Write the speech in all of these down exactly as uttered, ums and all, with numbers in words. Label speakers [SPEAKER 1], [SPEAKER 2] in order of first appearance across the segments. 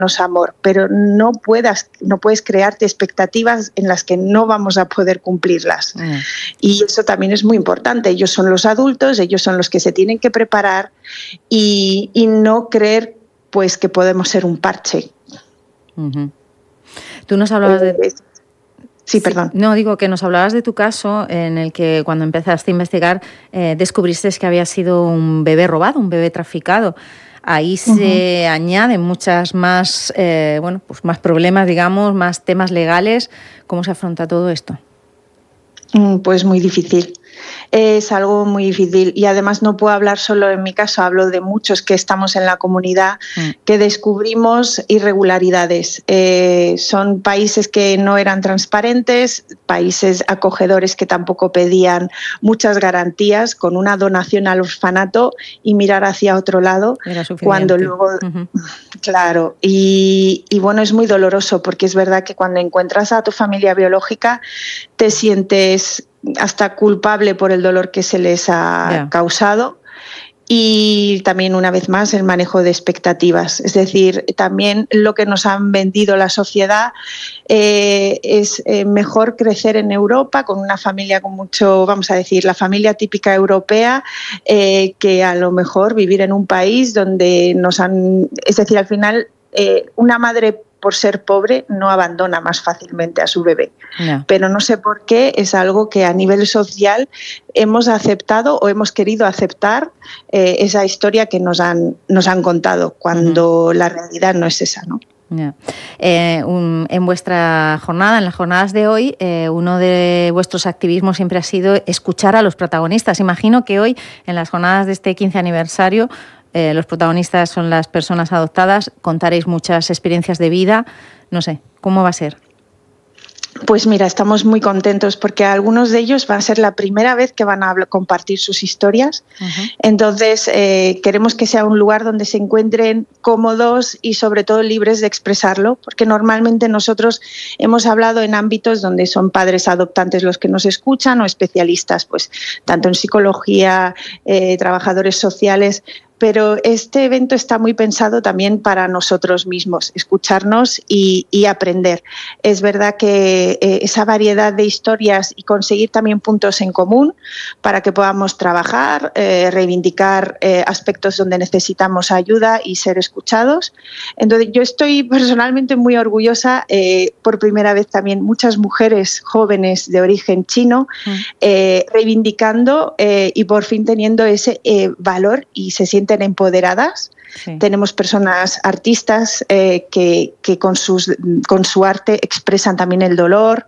[SPEAKER 1] amor, pero no puedas, no puedes crearte expectativas en las que no vamos a poder cumplirlas. Mm. Y eso también es muy importante. Ellos son los adultos, ellos son los que se tienen que preparar y, y no creer pues que podemos ser un parche.
[SPEAKER 2] Uh-huh. Tú nos hablabas de...
[SPEAKER 1] Eh, Sí, perdón.
[SPEAKER 2] Sí, no, digo que nos hablabas de tu caso en el que cuando empezaste a investigar eh, descubriste que había sido un bebé robado, un bebé traficado. Ahí se uh-huh. añaden muchas más, eh, bueno, pues más problemas, digamos, más temas legales. ¿Cómo se afronta todo esto?
[SPEAKER 1] Pues muy difícil. Es algo muy difícil y además no puedo hablar solo en mi caso, hablo de muchos que estamos en la comunidad mm. que descubrimos irregularidades. Eh, son países que no eran transparentes, países acogedores que tampoco pedían muchas garantías, con una donación al orfanato y mirar hacia otro lado.
[SPEAKER 2] Era suficiente.
[SPEAKER 1] Cuando luego, uh-huh. claro, y, y bueno, es muy doloroso porque es verdad que cuando encuentras a tu familia biológica te sientes hasta culpable por el dolor que se les ha yeah. causado y también una vez más el manejo de expectativas, es decir, también lo que nos han vendido la sociedad eh, es eh, mejor crecer en Europa con una familia con mucho, vamos a decir, la familia típica europea eh, que a lo mejor vivir en un país donde nos han, es decir, al final eh, una madre por ser pobre no abandona más fácilmente a su bebé. No. Pero no sé por qué es algo que a nivel social hemos aceptado o hemos querido aceptar eh, esa historia que nos han, nos han contado, cuando uh-huh. la realidad no es esa, ¿no?
[SPEAKER 2] Yeah. Eh, un, en vuestra jornada, en las jornadas de hoy, eh, uno de vuestros activismos siempre ha sido escuchar a los protagonistas. Imagino que hoy, en las jornadas de este quince aniversario, Eh, los protagonistas son las personas adoptadas, contaréis muchas experiencias de vida, no sé, ¿cómo va a ser?
[SPEAKER 1] Pues mira, estamos muy contentos porque algunos de ellos va a ser la primera vez que van a compartir sus historias. Uh-huh. Entonces, eh, queremos que sea un lugar donde se encuentren cómodos y sobre todo libres de expresarlo, porque normalmente nosotros hemos hablado en ámbitos donde son padres adoptantes los que nos escuchan o especialistas, pues tanto en psicología, eh, trabajadores sociales. Pero este evento está muy pensado también para nosotros mismos, escucharnos y, y aprender. Es verdad que eh, esa variedad de historias y conseguir también puntos en común para que podamos trabajar, eh, reivindicar eh, aspectos donde necesitamos ayuda y ser escuchados. Entonces, yo estoy personalmente muy orgullosa, eh, por primera vez también muchas mujeres jóvenes de origen chino, mm. eh, reivindicando eh, y por fin teniendo ese eh, valor y se sienten empoderadas. Sí. Tenemos personas artistas eh, que, que con, sus, con su arte expresan también el dolor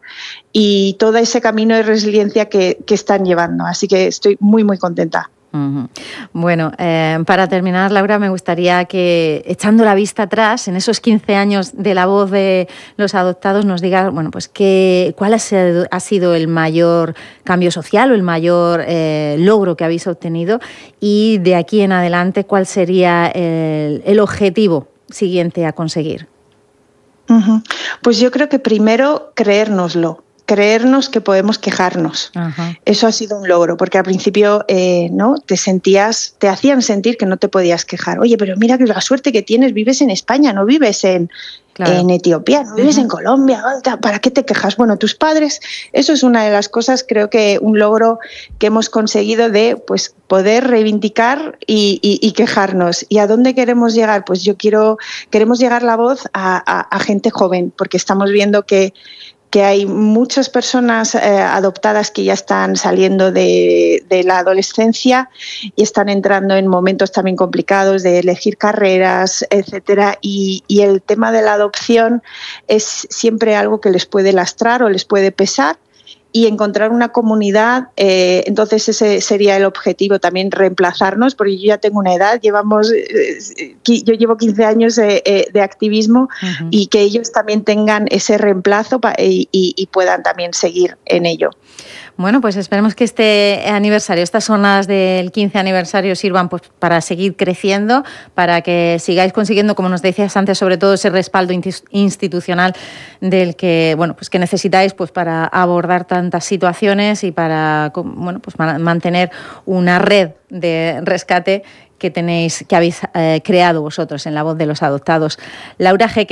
[SPEAKER 1] y todo ese camino de resiliencia que, que están llevando. Así que estoy muy, muy contenta.
[SPEAKER 2] Uh-huh. Bueno, eh, para terminar, Laura, me gustaría que, echando la vista atrás, en esos quince años de La Voz de los Adoptados, nos digas, bueno, pues qué, cuál ha sido, ha sido el mayor cambio social o el mayor eh, logro que habéis obtenido y de aquí en adelante, cuál sería el, el objetivo siguiente a conseguir.
[SPEAKER 1] Uh-huh. Pues yo creo que primero creérnoslo. Creernos que podemos quejarnos. Ajá. Eso ha sido un logro, porque al principio eh, ¿no? te sentías, te hacían sentir que no te podías quejar. Oye, pero mira que la suerte que tienes, vives en España, no vives en, claro. en Etiopía, no vives uh-huh. en Colombia, ¿para qué te quejas? Bueno, tus padres, eso es una de las cosas, creo que un logro que hemos conseguido de pues, poder reivindicar y, y, y quejarnos. ¿Y a dónde queremos llegar? Pues yo quiero, queremos llegar la voz a, a, a gente joven, porque estamos viendo que que hay muchas personas eh, adoptadas que ya están saliendo de, de la adolescencia y están entrando en momentos también complicados de elegir carreras, etcétera. Y, y el tema de la adopción es siempre algo que les puede lastrar o les puede pesar. Y encontrar una comunidad, eh, entonces ese sería el objetivo, también reemplazarnos, porque yo ya tengo una edad, llevamos, eh, yo llevo quince años de, eh, de activismo uh-huh. y que ellos también tengan ese reemplazo pa, y, y, y puedan también seguir en ello.
[SPEAKER 2] Bueno, pues esperemos que este aniversario, estas jornadas del quince aniversario sirvan pues, para seguir creciendo, para que sigáis consiguiendo, como nos decías antes, sobre todo ese respaldo institucional del que, bueno, pues que necesitáis pues, para abordar tantas situaciones y para bueno, pues, mantener una red de rescate que tenéis, que habéis eh, creado vosotros en La Voz de los Adoptados. Laura G.